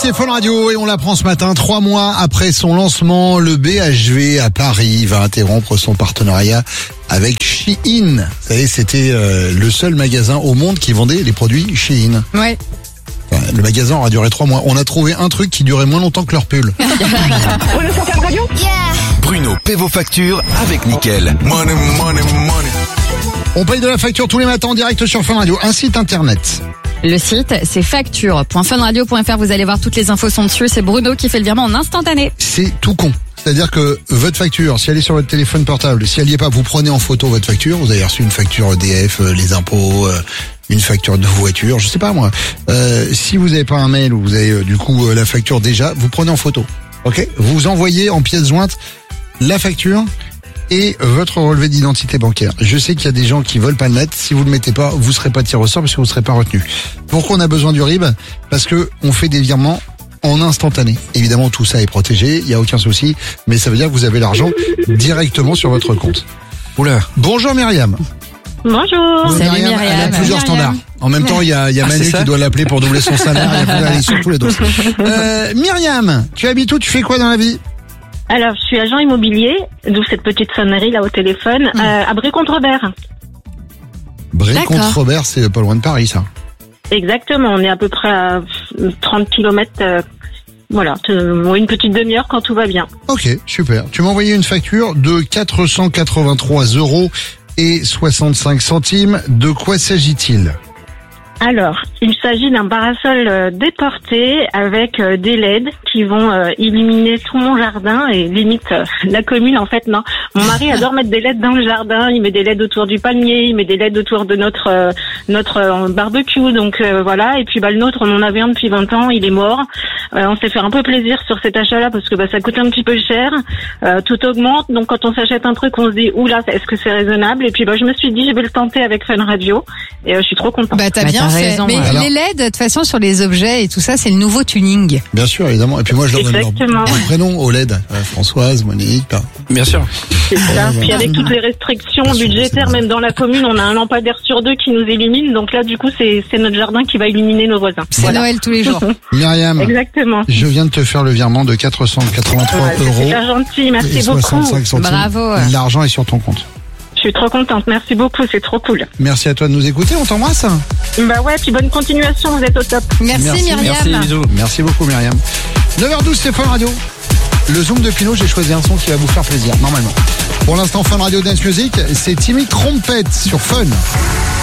c'est Fun Radio et on l'apprend ce matin. 3 mois après son lancement, le BHV à Paris va interrompre son partenariat avec Shein. Vous savez, c'était le seul magasin au monde qui vendait les produits Shein. Ouais. Enfin, le magasin aura duré 3 mois. On a trouvé un truc qui durait moins longtemps que leur pull. Bruno paie vos factures avec Nickel. Money, money, money. On paye de la facture tous les matins en direct sur Fun Radio. Un site internet. Le site, c'est facture.funradio.fr. Vous allez voir, toutes les infos sont dessus. C'est Bruno qui fait le virement en instantané. C'est tout con. C'est-à-dire que votre facture, si elle est sur votre téléphone portable, si elle n'y est pas, vous prenez en photo votre facture. Vous avez reçu une facture EDF, les impôts, une facture de voiture, je sais pas moi. Si vous n'avez pas un mail où vous avez du coup la facture déjà, vous prenez en photo. Ok ? Vous envoyez en pièce jointe la facture et votre relevé d'identité bancaire. Je sais qu'il y a des gens qui veulent pas le mettre. Si vous le mettez pas, vous serez pas tiré au sort parce que vous serez pas retenu. Pourquoi on a besoin du RIB ? Parce que on fait des virements en instantané. Évidemment, tout ça est protégé, il y a aucun souci, mais ça veut dire que vous avez l'argent directement sur votre compte. Oula. Bonjour Myriam. Bonjour. Salut Myriam. Elle a plusieurs standards. En même temps, il y a Manu qui doit l'appeler pour doubler son salaire. Elle est sur tous les dos. Myriam, tu habites où ? Tu fais quoi dans la vie ? Alors, je suis agent immobilier, d'où cette petite sonnerie là au téléphone, à Bray-contre-Robert. Bray-contre-Robert, c'est pas loin de Paris, ça. Exactement, on est à peu près à 30 km, voilà, une petite demi-heure quand tout va bien. Ok, super. Tu m'as envoyé une facture de 483 € et 65 centimes. De quoi s'agit-il ? Alors, il s'agit d'un parasol déporté avec des LED qui vont illuminer tout mon jardin et limite la commune en fait. Non, mon mari adore mettre des LED dans le jardin. Il met des LED autour du palmier, il met des LED autour de notre barbecue. Donc voilà. Et puis le nôtre, on en avait un depuis 20 ans. Il est mort. On s'est fait un peu plaisir sur cet achat-là parce que ça coûte un petit peu cher. Tout augmente. Donc quand on s'achète un truc, on se dit oula, est-ce que c'est raisonnable ? Et puis je me suis dit je vais le tenter avec Fun Radio et je suis trop contente. T'as bien fait. Raison, mais alors, les LED, de toute façon, sur les objets et tout ça, c'est le nouveau tuning. Bien sûr, évidemment. Et puis moi, je leur donne Exactement. leur prénom au LED. Françoise, Monique. Bien sûr. C'est ça. Ouais, Puis avec toutes les restrictions Bien sûr, budgétaires, c'est même dans la commune, on a un lampadaire sur 2 qui nous illumine. Donc là, du coup, c'est notre jardin qui va illuminer nos voisins. C'est Voilà. Noël tous les jours. Myriam, Exactement. je viens de te faire le virement de 483 Ouais, c'est € super gentil, et merci beaucoup. 65 centimes. Bravo. L'argent est sur ton compte. Je suis trop contente, merci beaucoup, c'est trop cool. Merci à toi de nous écouter, on t'embrasse. Bah ouais, puis bonne continuation, vous êtes au top. Merci Myriam. Merci, bisous. Merci beaucoup Myriam. 9h12, c'est Fun Radio. Le Zoom de Pinot, j'ai choisi un son qui va vous faire plaisir, normalement. Pour l'instant, Fun Radio Dance Music, c'est Timmy Trompette sur Fun.